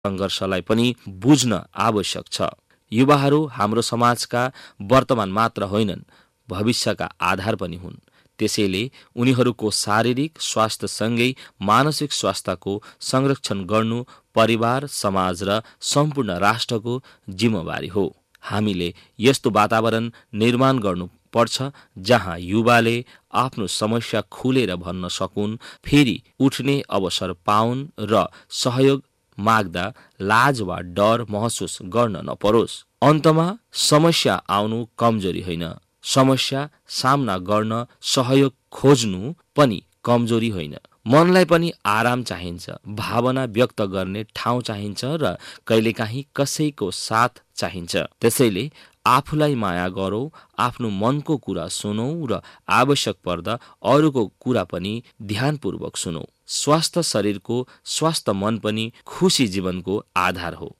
सङ्घर्षलाई पनि बुझ्न आवश्यक छ। युवाहरू हाम्रो समाजका वर्तमान मात्र होइनन्, भविष्यका आधार पनि हुन्। त्यसैले उनीहरूको शारीरिक स्वास्थ्यसँगै मानसिक स्वास्थ्यको संरक्षण गर्नु परिवार, समाज र सम्पूर्ण राष्ट्रको जिम्मेवारी हो। हामीले यस्तो वातावरण निर्माण गर्नुपर्छ जहाँ युवाले आफ्नो समस्या खुलेर भन्न सकुन्, फेरि उठ्ने अवसर पाउन् र सहयोग माग्दा लाज वा डर महसुस गर्न नपरोस्। अन्तमा समस्या आउनु कमजोरी होइन, समस्या सामना गर्न सहयोग खोज्नु पनि कमजोरी होइन। मनलाई पनि आराम चाहिन्छ, भावना व्यक्त गर्ने ठाउँ चाहिन्छ र कहिलेकाहीँ कसैको साथ चाहिन्छ। त्यसैले आफूलाई माया गरौँ, आफ्नो मनको कुरा सुनौँ र आवश्यक पर्दा अरूको कुरा पनि ध्यानपूर्वक सुनौँ। स्वस्थ शरीरको स्वस्थ मन पनि खुशी जीवनको आधार हो।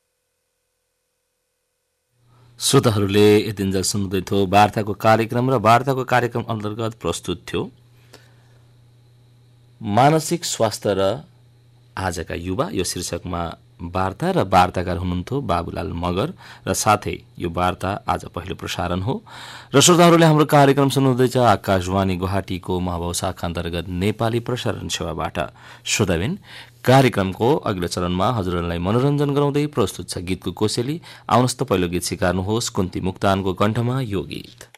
श्रोताहरूले यतिन्जेल सुन्दै थियो वार्ताको कार्यक्रम र वार्ताको कार्यक्रम अन्तर्गत प्रस्तुत थियो मानसिक स्वास्थ्य र आजका युवा, यो शीर्षकमा वार्ता र वार्ताकार हुनुहुन्थ्यो बाबुलाल मगर र साथै यो वार्ता आज पहिलो प्रसारण हो। र श्रोताहरूले हाम्रो कार्यक्रम सुन्नुहुँदैछ आकाशवाणी गुवाहाटीको महाभाव शाखा अन्तर्गत नेपाली प्रसारण सेवाबाट। श्रोताबिन, कार्यक्रमको अघिल्लो चरणमा हजुरहरूलाई मनोरञ्जन गराउँदै प्रस्तुत छ गीतको कोसेली। आउनुहोस् त पहिलो गीत सिकार्नुहोस् कुन्ती मुक्तानको कण्ठमा यो गीत।